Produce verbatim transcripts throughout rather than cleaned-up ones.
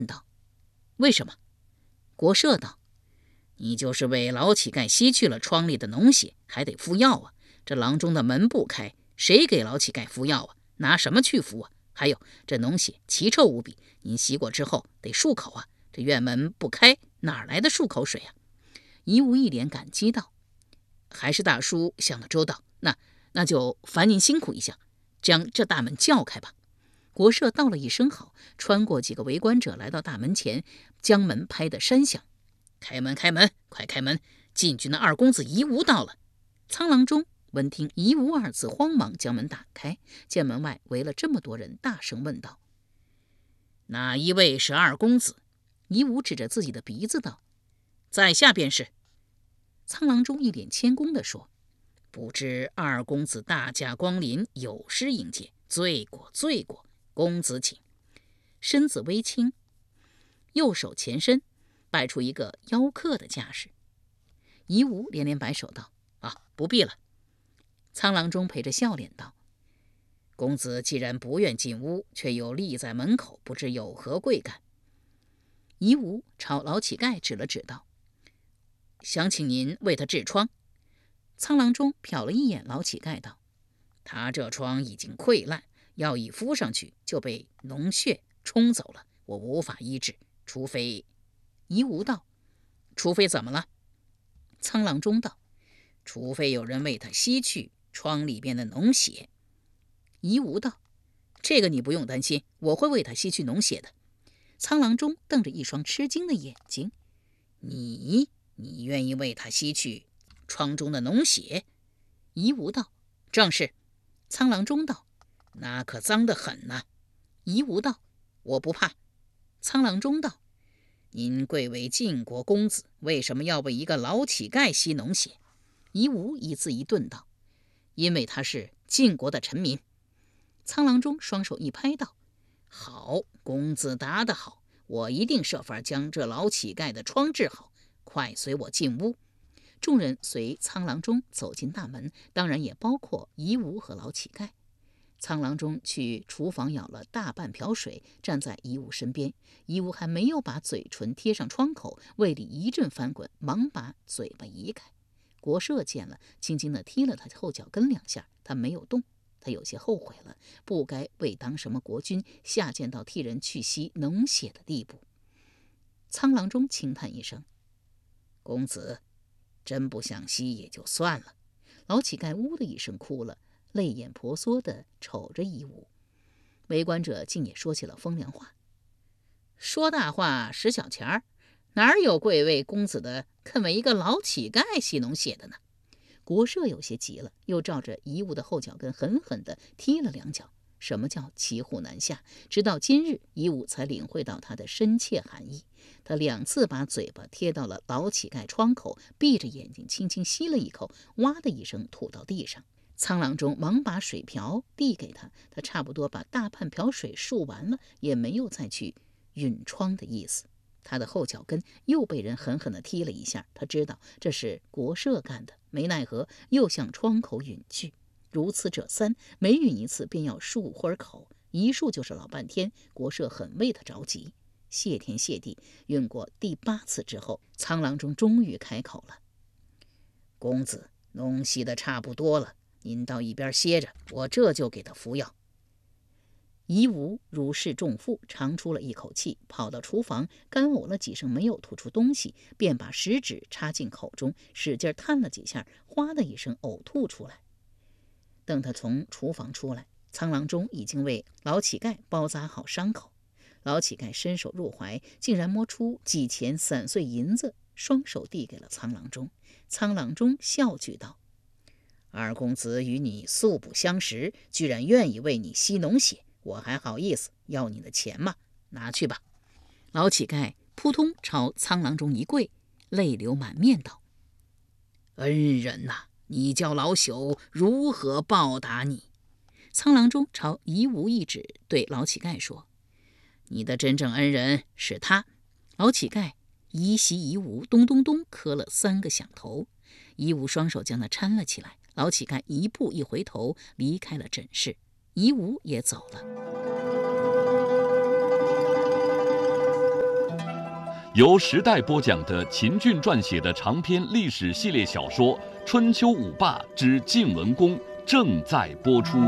为什么？国社道：你就是为老乞丐吸去了疮里的脓血，还得服药啊！这郎中的门不开，谁给老乞丐服药啊？拿什么去服啊？还有这脓血奇臭无比，您吸过之后得漱口啊！这院门不开，哪来的漱口水啊？夷吾一脸感激道：还是大叔想得周到，那那就烦您辛苦一下，将这大门叫开吧。国社道了一声好，穿过几个围观者，来到大门前，将门拍得山响。开门，开门，快开门！禁军的二公子夷吾到了。苍郎中闻听夷吾二字，慌忙将门打开，见门外围了这么多人，大声问道：哪一位是二公子？夷吾指着自己的鼻子道：在下便是。苍郎中一脸谦恭地说：不知二公子大驾光临，有失迎接，罪过罪过，公子请。身子微倾，右手前伸，摆出一个邀客的架势。夷吾连连摆手道：啊，不必了。苍郎中陪着笑脸道：公子既然不愿进屋，却又立在门口，不知有何贵干？夷吾朝老乞丐指了指道：想请您为他治疮。苍郎中瞟了一眼老乞丐道：他这疮已经溃烂，药一敷上去就被脓血冲走了，我无法医治，除非……夷吾道：除非怎么了？苍郎中道：除非有人为他吸去疮里边的脓血。夷吾道：这个你不用担心，我会为他吸去脓血的。苍郎中瞪着一双吃惊的眼睛：你你愿意为他吸去疮中的脓血？夷吾道：正是。苍郎中道：那可脏得很呐、啊。夷吾道：我不怕。苍郎中道：您贵为晋国公子，为什么要为一个老乞丐吸脓血？夷吾一字一顿道：因为他是晋国的臣民。苍郎中双手一拍道：好，公子答得好，我一定设法将这老乞丐的疮治好，快随我进屋。众人随苍郎中走进大门，当然也包括夷吾和老乞丐。苍郎中去厨房舀了大半瓢水，站在夷吾身边。夷吾还没有把嘴唇贴上窗口，胃里一阵翻滚，忙把嘴巴移开。国社见了，轻轻地踢了他后脚跟两下，他没有动。他有些后悔了，不该为当什么国君下贱到替人去吸脓血的地步。苍郎中轻叹一声：公子真不想吸也就算了。老乞丐呜的一声哭了，泪眼婆娑地瞅着夷吾。围观者竟也说起了风凉话：说大话使小钱儿，哪有贵为公子的肯为一个老乞丐吸脓血的呢？国社有些急了，又照着夷吾的后脚跟狠狠地踢了两脚。什么叫骑虎难下？直到今日，夷吾才领会到他的深切含义。他两次把嘴巴贴到了老乞丐窗口，闭着眼睛轻轻吸了一口，哇的一声吐到地上。苍郎中忙把水瓢递给他，他差不多把大半瓢水漱完了，也没有再去吮疮的意思。他的后脚跟又被人狠狠地踢了一下，他知道这是国社干的，没奈何又向窗口吮去。如此者三，每吮一次便要漱会儿口，一漱就是老半天。国社很为他着急。谢天谢地，吮过第八次之后，苍郎中终于开口了：公子脓吸得差不多了，您到一边歇着，我这就给他服药。夷吾如释重负，长出了一口气，跑到厨房干呕了几声，没有吐出东西，便把食指插进口中，使劲探了几下，哗的一声呕吐出来。等他从厨房出来，苍郎中已经为老乞丐包扎好伤口。老乞丐伸手入怀，竟然摸出几钱散碎银子，双手递给了苍郎中。苍郎中笑句道：二公子与你素不相识，居然愿意为你吸脓血，我还好意思要你的钱吗？拿去吧。老乞丐扑通朝苍郎中一跪，泪流满面道：恩人呐、啊，你叫老朽如何报答你？苍郎中朝夷吾一指，对老乞丐说：你的真正恩人是他。老乞丐依袭夷吾，咚咚咚磕了三个响头。夷吾双手将他搀了起来，老乞丐一步一回头离开了诊室，夷吾也走了。 由时代播讲的秦俊撰写的长篇历史系列小说《春秋五霸之晋文公》正在播出。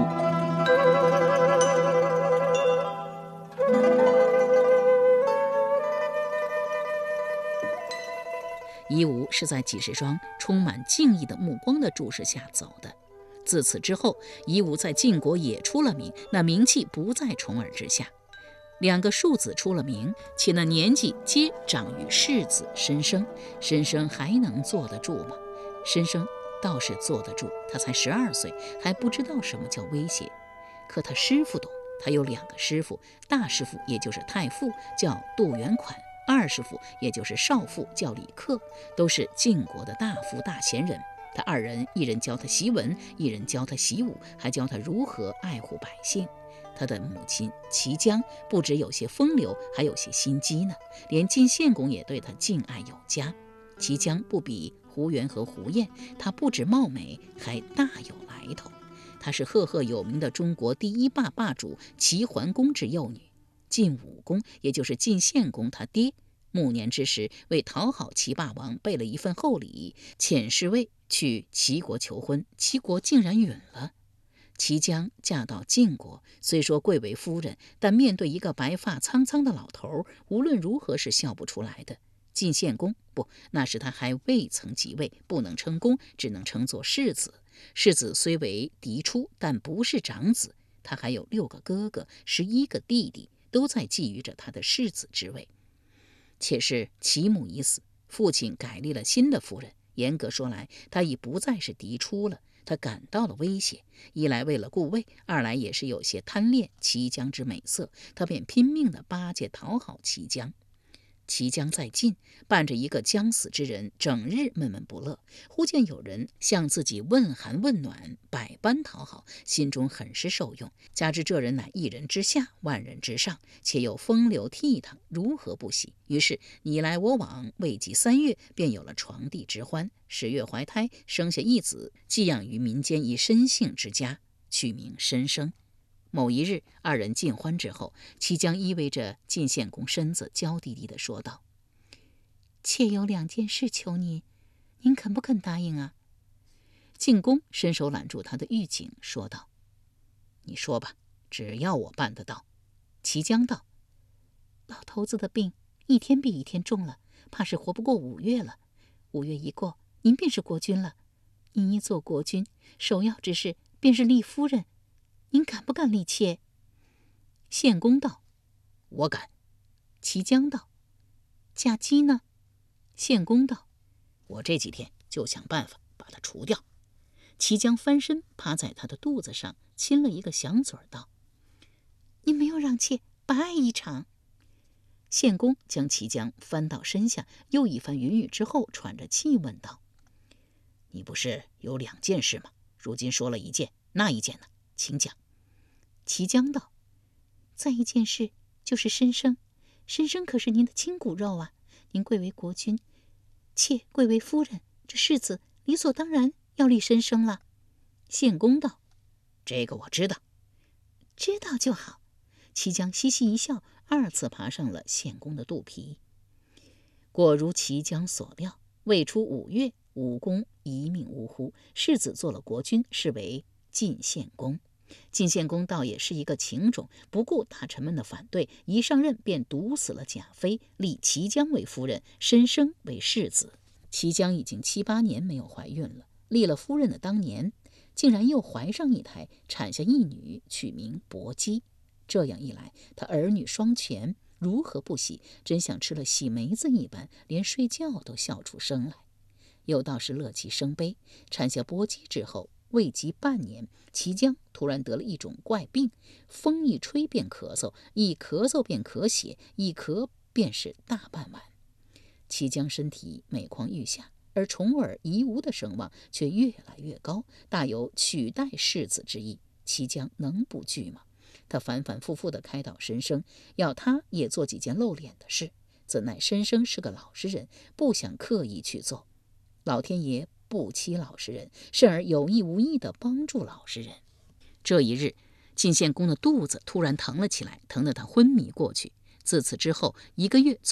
夷吾是在几十双充满敬意的目光的注视下走的。自此之后，夷吾在晋国也出了名，那名气不在重耳之下。两个庶子出了名，且那年纪皆长于世子申生，申生还能坐得住吗？申生倒是坐得住，他才十二岁，还不知道什么叫威胁。可他师傅懂，他有两个师傅，大师傅也就是太傅叫杜元款，二师傅也就是少傅叫李克，都是晋国的大夫大贤人。他二人，一人教他习文，一人教他习武，还教他如何爱护百姓。他的母亲齐姜不只有些风流，还有些心机呢，连晋献公也对他敬爱有加。齐姜不比胡元和胡彦，他不止貌美，还大有来头。她是赫赫有名的中国第一霸霸主齐桓公之幼女。晋武公，也就是晋献公他爹，暮年之时为讨好齐霸王，备了一份厚礼，遣侍卫去齐国求婚，齐国竟然允了。齐姜嫁到晋国，虽说贵为夫人，但面对一个白发苍苍的老头，无论如何是笑不出来的。晋献公不，那时他还未曾即位，不能称公，只能称作世子。世子虽为嫡出，但不是长子，他还有六个哥哥，十一个弟弟，都在觊觎着他的世子之位。且是齐母已死，父亲改立了新的夫人，严格说来，他已不再是嫡出了。他感到了威胁，一来为了顾位，二来也是有些贪恋齐姜之美色，他便拼命地巴结讨好齐姜。齐姜在晋，伴着一个将死之人，整日闷闷不乐。忽见有人向自己问寒问暖，百般讨好，心中很是受用。加之这人乃一人之下，万人之上，且又风流倜傥，如何不喜？于是你来我往，未及三月，便有了床笫之欢。十月怀胎，生下一子，寄养于民间一申姓之家，取名申生。某一日，二人尽欢之后，齐姜依偎着晋献公身子，娇滴滴地说道：“妾有两件事求您，您肯不肯答应啊？”晋公伸手揽住他的玉颈，说道：“你说吧，只要我办得到。”齐姜道：“老头子的病一天比一天重了，怕是活不过五月了。五月一过，您便是国君了。您一做国君，首要之事便是立夫人。您敢不敢立妾？”献公道：“我敢。”齐姜道：“嫁姬呢？”献公道：“我这几天就想办法把它除掉。”齐姜翻身趴在他的肚子上，亲了一个响嘴道：“你没有让妾白爱一场。”献公将齐姜翻到身下，又一番云雨之后，喘着气问道：“你不是有两件事吗？如今说了一件，那一件呢？请讲。”齐姜道：“再一件事就是申生，申生可是您的亲骨肉啊！您贵为国君，妾贵为夫人，这世子理所当然要立申生了。”献公道：“这个我知道。”“知道就好。”齐姜嘻嘻一笑，二次爬上了献公的肚皮。果如齐姜所料，未出五月，武公一命呜呼，世子做了国君，是为晋献公。晋献公倒也是一个情种，不顾大臣们的反对，一上任便毒死了贾妃，立齐姜为夫人，申生为世子。齐姜已经七八年没有怀孕了，立了夫人的当年，竟然又怀上一胎，产下一女，取名薄姬。这样一来，他儿女双全，如何不喜？真像吃了喜梅子一般，连睡觉都笑出声来。有道是乐极生悲，产下薄姬之后，未及半年，齐姜突然得了一种怪病，风一吹便咳嗽，一咳嗽便咳血，一咳便是大半晚。齐姜身体每况愈下，而重耳夷吾的声望却越来越高，大有取代世子之意。齐姜能不惧吗？他反反复复地开导申生，要他也做几件露脸的事，怎奈申生是个老实人，不想刻意去做。老天爷不欺老实人，甚而有意无意地帮助老实人。这一日，晋献公的肚子突然疼了起来，疼得他昏迷过去。自此之后，一个月